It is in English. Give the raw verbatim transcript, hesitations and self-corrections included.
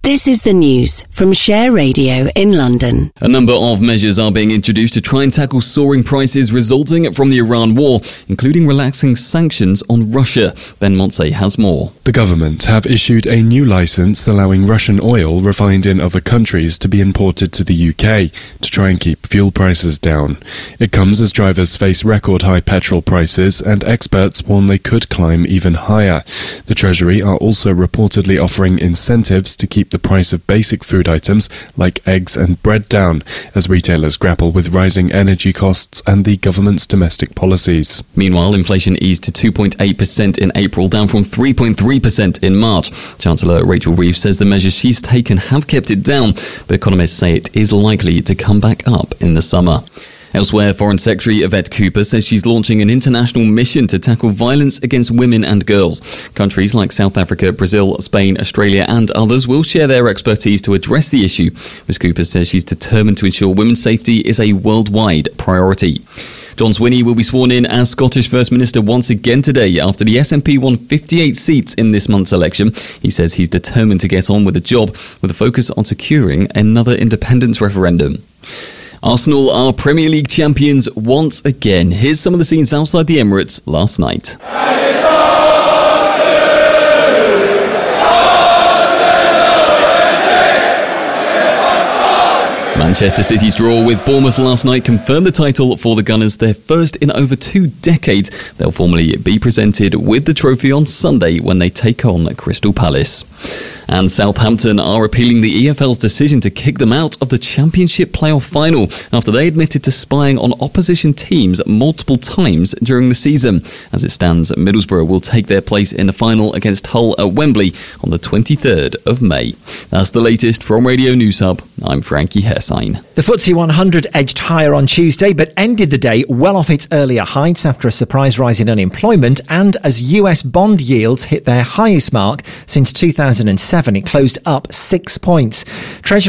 This is the news from Share Radio in London. A number of measures are being introduced to try and tackle soaring prices resulting from the Iran war, including relaxing sanctions on Russia. Ben Montse has more. The government have issued a new licence allowing Russian oil refined in other countries to be imported to the U K to try and keep fuel prices down. It comes as drivers face record high petrol prices and experts warn they could climb even higher. The Treasury are also reportedly offering incentives to keep the price of basic food items like eggs and bread down as retailers grapple with rising energy costs and the government's domestic policies. Meanwhile, inflation eased to two point eight percent in April, down from three point three percent in March. Chancellor Rachel Reeves says the measures she's taken have kept it down, but economists say it is likely to come back up in the summer. Elsewhere, Foreign Secretary Yvette Cooper says she's launching an international mission to tackle violence against women and girls. Countries like South Africa, Brazil, Spain, Australia and others will share their expertise to address the issue. Miz Cooper says she's determined to ensure women's safety is a worldwide priority. John Swinney will be sworn in as Scottish First Minister once again today after the S N P won fifty-eight seats in this month's election. He says he's determined to get on with the job with a focus on securing another independence referendum. Arsenal are Premier League champions once again. Here's some of the scenes outside the Emirates last night. Manchester City's draw with Bournemouth last night confirmed the title for the Gunners, their first in over two decades. They'll formally be presented with the trophy on Sunday when they take on Crystal Palace. And Southampton are appealing the E F L's decision to kick them out of the Championship playoff final after they admitted to spying on opposition teams multiple times during the season. As it stands, Middlesbrough will take their place in the final against Hull at Wembley on the twenty-third of May. That's the latest from Radio News Hub. I'm Frankie Hessine. The F T S E one hundred edged higher on Tuesday, but ended the day well off its earlier heights after a surprise rise in unemployment and as U S bond yields hit their highest mark since two thousand seven. It closed up six points. Treasury